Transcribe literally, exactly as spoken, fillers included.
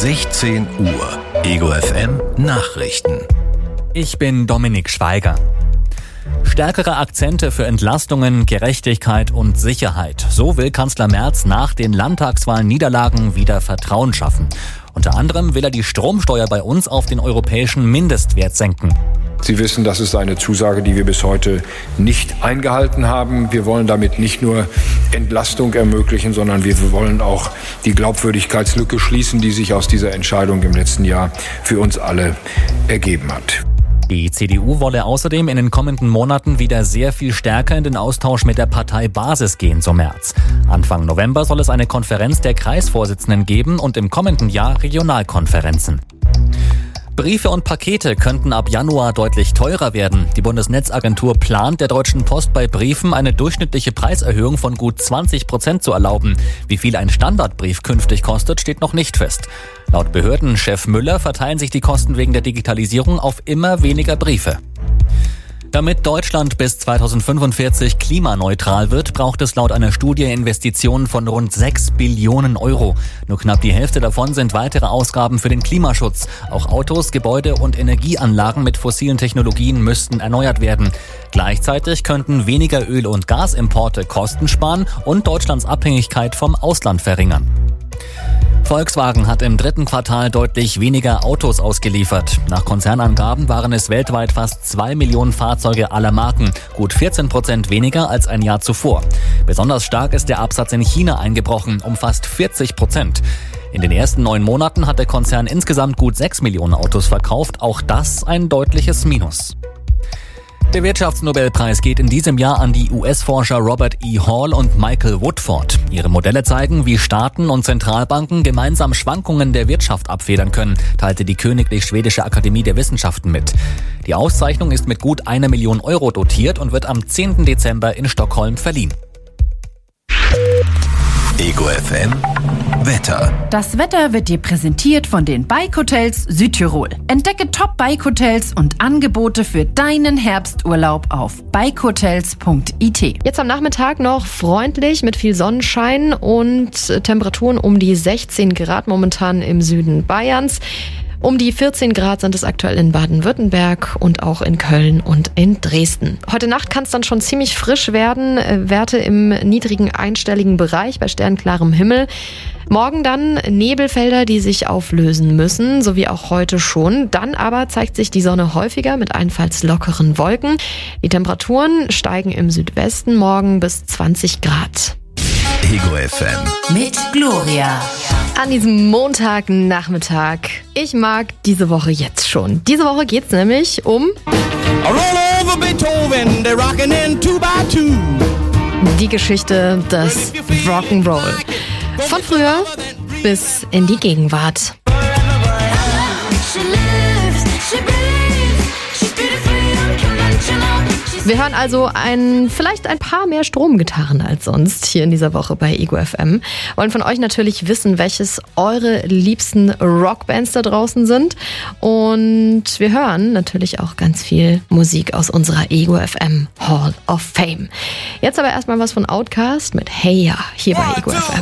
sechzehn Uhr. Ego F M Nachrichten. Ich bin Dominik Schweiger. Stärkere Akzente für Entlastungen, Gerechtigkeit und Sicherheit. So will Kanzler Merz nach den Landtagswahlniederlagen wieder Vertrauen schaffen. Unter anderem will er die Stromsteuer bei uns auf den europäischen Mindestwert senken. Sie wissen, das ist eine Zusage, die wir bis heute nicht eingehalten haben. Wir wollen damit nicht nur Entlastung ermöglichen, sondern wir wollen auch die Glaubwürdigkeitslücke schließen, die sich aus dieser Entscheidung im letzten Jahr für uns alle ergeben hat. Die C D U wolle außerdem in den kommenden Monaten wieder sehr viel stärker in den Austausch mit der Parteibasis gehen, so Merz. Anfang November soll es eine Konferenz der Kreisvorsitzenden geben und im kommenden Jahr Regionalkonferenzen. Briefe und Pakete könnten ab Januar deutlich teurer werden. Die Bundesnetzagentur plant, der Deutschen Post bei Briefen eine durchschnittliche Preiserhöhung von gut zwanzig Prozent zu erlauben. Wie viel ein Standardbrief künftig kostet, steht noch nicht fest. Laut Behördenchef Müller verteilen sich die Kosten wegen der Digitalisierung auf immer weniger Briefe. Damit Deutschland bis zweitausendfünfundvierzig klimaneutral wird, braucht es laut einer Studie Investitionen von rund sechs Billionen Euro. Nur knapp die Hälfte davon sind weitere Ausgaben für den Klimaschutz. Auch Autos, Gebäude und Energieanlagen mit fossilen Technologien müssten erneuert werden. Gleichzeitig könnten weniger Öl- und Gasimporte Kosten sparen und Deutschlands Abhängigkeit vom Ausland verringern. Volkswagen hat im dritten Quartal deutlich weniger Autos ausgeliefert. Nach Konzernangaben waren es weltweit fast zwei Millionen Fahrzeuge aller Marken, gut vierzehn Prozent weniger als ein Jahr zuvor. Besonders stark ist der Absatz in China eingebrochen, um fast vierzig Prozent. In den ersten neun Monaten hat der Konzern insgesamt gut sechs Millionen Autos verkauft, auch das ein deutliches Minus. Der Wirtschaftsnobelpreis geht in diesem Jahr an die U S-Forscher Robert E. Hall und Michael Woodford. Ihre Modelle zeigen, wie Staaten und Zentralbanken gemeinsam Schwankungen der Wirtschaft abfedern können, teilte die Königlich Schwedische Akademie der Wissenschaften mit. Die Auszeichnung ist mit gut einer Million Euro dotiert und wird am zehnten Dezember in Stockholm verliehen. Ego F M Wetter. Das Wetter wird dir präsentiert von den Bike-Hotels Südtirol. Entdecke Top-Bike-Hotels und Angebote für deinen Herbsturlaub auf bike hotels punkt i t. Jetzt am Nachmittag noch freundlich mit viel Sonnenschein und Temperaturen um die sechzehn Grad momentan im Süden Bayerns. Um die vierzehn Grad sind es aktuell in Baden-Württemberg und auch in Köln und in Dresden. Heute Nacht kann es dann schon ziemlich frisch werden. Werte im niedrigen einstelligen Bereich bei sternklarem Himmel. Morgen dann Nebelfelder, die sich auflösen müssen, so wie auch heute schon. Dann aber zeigt sich die Sonne häufiger mit allenfalls lockeren Wolken. Die Temperaturen steigen im Südwesten morgen bis zwanzig Grad. Ego F M Mit Gloria. An diesem Montagnachmittag. Ich mag diese Woche jetzt schon. Diese Woche geht's nämlich um die Geschichte des Rock'n'Roll. Von früher bis in die Gegenwart. Wir hören also ein, vielleicht ein paar mehr Stromgitarren als sonst hier in dieser Woche bei Ego F M. Wollen von euch natürlich wissen, welches eure liebsten Rockbands da draußen sind. Und wir hören natürlich auch ganz viel Musik aus unserer Ego F M Hall of Fame. Jetzt aber erstmal was von Outkast mit Hey Ya hier bei Ego F M.